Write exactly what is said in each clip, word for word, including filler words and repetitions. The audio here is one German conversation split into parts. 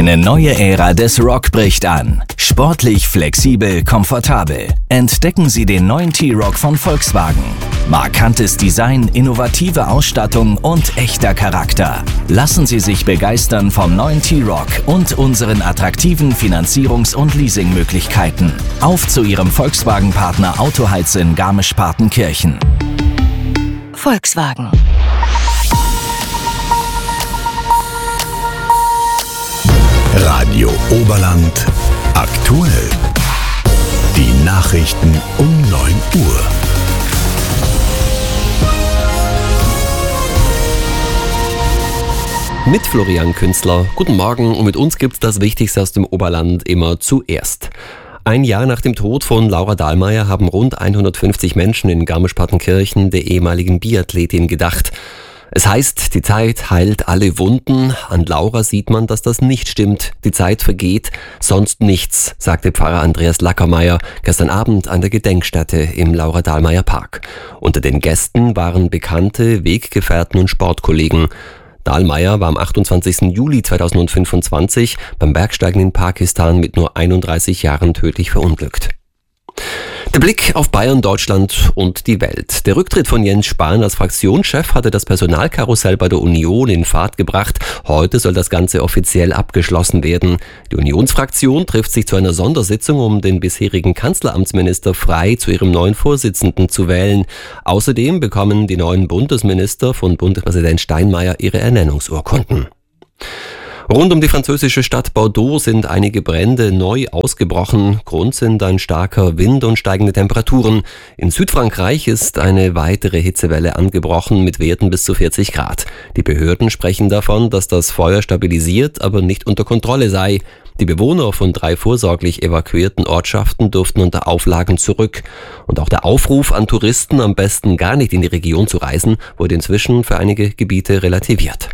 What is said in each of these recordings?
Eine neue Ära des Rock bricht an. Sportlich, flexibel, komfortabel. Entdecken Sie den neuen T-Roc von Volkswagen. Markantes Design, innovative Ausstattung und echter Charakter. Lassen Sie sich begeistern vom neuen T-Roc und unseren attraktiven Finanzierungs- und Leasingmöglichkeiten. Auf zu Ihrem Volkswagen-Partner Autoheiz in Garmisch-Partenkirchen. Volkswagen. Radio Oberland aktuell. Die Nachrichten um neun Uhr. Mit Florian Künstler. Guten Morgen und mit uns gibt's das Wichtigste aus dem Oberland immer zuerst. Ein Jahr nach dem Tod von Laura Dahlmeier haben rund hundertfünfzig Menschen in Garmisch-Partenkirchen der ehemaligen Biathletin gedacht. Es heißt, die Zeit heilt alle Wunden. An Laura sieht man, dass das nicht stimmt. Die Zeit vergeht, sonst nichts, sagte Pfarrer Andreas Lackermeier gestern Abend an der Gedenkstätte im Laura-Dahlmeier-Park. Unter den Gästen waren Bekannte, Weggefährten und Sportkollegen. Dahlmeier war am achtundzwanzigsten Juli zweitausendfünfundzwanzig beim Bergsteigen in Pakistan mit nur einunddreißig Jahren tödlich verunglückt. Der Blick auf Bayern, Deutschland und die Welt. Der Rücktritt von Jens Spahn als Fraktionschef hatte das Personalkarussell bei der Union in Fahrt gebracht. Heute soll das Ganze offiziell abgeschlossen werden. Die Unionsfraktion trifft sich zu einer Sondersitzung, um den bisherigen Kanzleramtsminister Frey zu ihrem neuen Vorsitzenden zu wählen. Außerdem bekommen die neuen Bundesminister von Bundespräsident Steinmeier ihre Ernennungsurkunden. Rund um die französische Stadt Bordeaux sind einige Brände neu ausgebrochen. Grund sind ein starker Wind und steigende Temperaturen. In Südfrankreich ist eine weitere Hitzewelle angebrochen mit Werten bis zu vierzig Grad. Die Behörden sprechen davon, dass das Feuer stabilisiert, aber nicht unter Kontrolle sei. Die Bewohner von drei vorsorglich evakuierten Ortschaften durften unter Auflagen zurück. Und auch der Aufruf an Touristen, am besten gar nicht in die Region zu reisen, wurde inzwischen für einige Gebiete relativiert.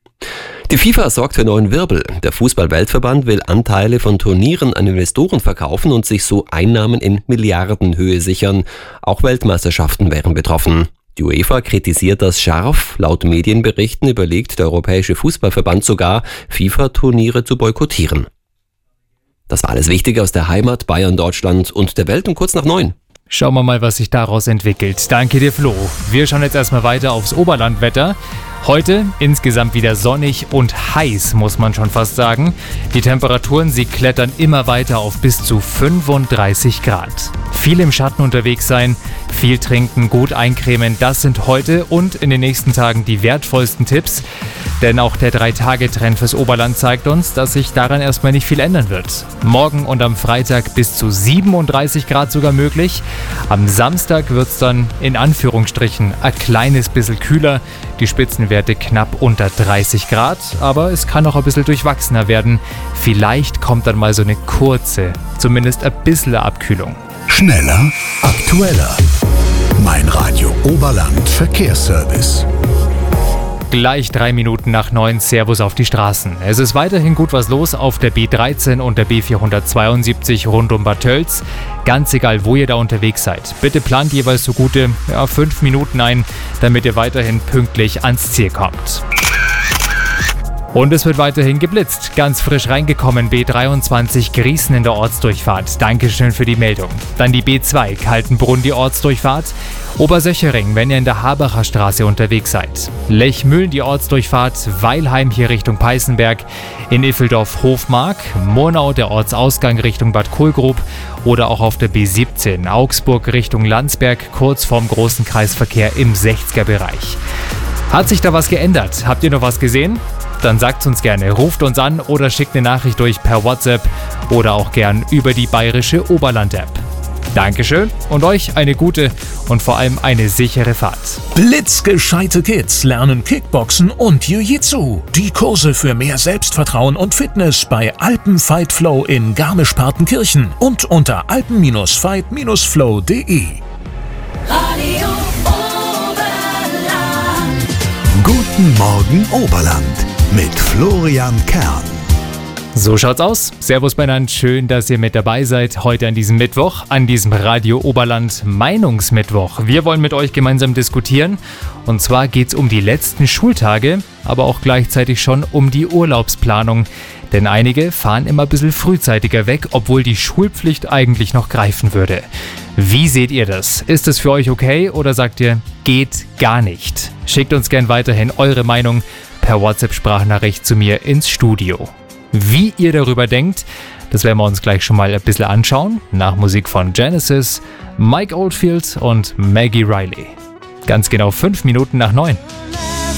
Die FIFA sorgt für neuen Wirbel. Der Fußball-Weltverband will Anteile von Turnieren an Investoren verkaufen und sich so Einnahmen in Milliardenhöhe sichern. Auch Weltmeisterschaften wären betroffen. Die UEFA kritisiert das scharf. Laut Medienberichten überlegt der Europäische Fußballverband sogar, FIFA-Turniere zu boykottieren. Das war alles Wichtige aus der Heimat, Bayern, Deutschland und der Welt um kurz nach neun. Schauen wir mal, was sich daraus entwickelt. Danke dir, Flo. Wir schauen jetzt erstmal weiter aufs Oberlandwetter. Heute insgesamt wieder sonnig und heiß, muss man schon fast sagen. Die Temperaturen, sie klettern immer weiter auf bis zu fünfunddreißig Grad. Viel im Schatten unterwegs sein, viel trinken, gut eincremen, das sind heute und in den nächsten Tagen die wertvollsten Tipps. Denn auch der drei Tage Trend fürs Oberland zeigt uns, dass sich daran erstmal nicht viel ändern wird. Morgen und am Freitag bis zu siebenunddreißig Grad sogar möglich. Am Samstag wird es dann in Anführungsstrichen ein kleines bisschen kühler. Die Spitzenwerte knapp unter dreißig Grad, aber es kann auch ein bisschen durchwachsener werden. Vielleicht kommt dann mal so eine kurze, zumindest ein bisschen Abkühlung. Schneller, aktueller. Mein Radio Oberland Verkehrsservice. Gleich drei Minuten nach neun, Servus auf die Straßen. Es ist weiterhin gut was los auf der B dreizehn und der B vierhundertzweiundsiebzig rund um Bad Tölz. Ganz egal, wo ihr da unterwegs seid. Bitte plant jeweils so gute ja, fünf Minuten ein, damit ihr weiterhin pünktlich ans Ziel kommt. Und es wird weiterhin geblitzt. Ganz frisch reingekommen, B dreiundzwanzig Griesen in der Ortsdurchfahrt. Dankeschön für die Meldung. Dann die B zwei Kaltenbrunn, die Ortsdurchfahrt. Obersöchering, wenn ihr in der Habacher Straße unterwegs seid. Lechmühlen, die Ortsdurchfahrt. Weilheim hier Richtung Peißenberg. In Iffeldorf Hofmark. Murnau, der Ortsausgang Richtung Bad Kohlgrub. Oder auch auf der B siebzehn Augsburg Richtung Landsberg, kurz vorm großen Kreisverkehr im sechziger Bereich. Hat sich da was geändert? Habt ihr noch was gesehen? Dann sagt's uns gerne, ruft uns an oder schickt eine Nachricht durch per WhatsApp oder auch gern über die bayerische Oberland-App. Dankeschön und euch eine gute und vor allem eine sichere Fahrt. Blitzgescheite Kids lernen Kickboxen und Jiu-Jitsu. Die Kurse für mehr Selbstvertrauen und Fitness bei Alpenfight Flow in Garmisch-Partenkirchen und unter alpen fight flow punkt de. Radio Oberland. Guten Morgen Oberland mit Florian Kern. So schaut's aus. Servus beieinander, schön, dass ihr mit dabei seid. Heute an diesem Mittwoch, an diesem Radio Oberland Meinungsmittwoch. Wir wollen mit euch gemeinsam diskutieren. Und zwar geht's um die letzten Schultage, aber auch gleichzeitig schon um die Urlaubsplanung. Denn einige fahren immer ein bisschen frühzeitiger weg, obwohl die Schulpflicht eigentlich noch greifen würde. Wie seht ihr das? Ist es für euch okay oder sagt ihr, geht gar nicht? Schickt uns gern weiterhin eure Meinung per WhatsApp-Sprachnachricht zu mir ins Studio. Wie ihr darüber denkt, das werden wir uns gleich schon mal ein bisschen anschauen. Nach Musik von Genesis, Mike Oldfield und Maggie Riley. Ganz genau fünf Minuten nach neun.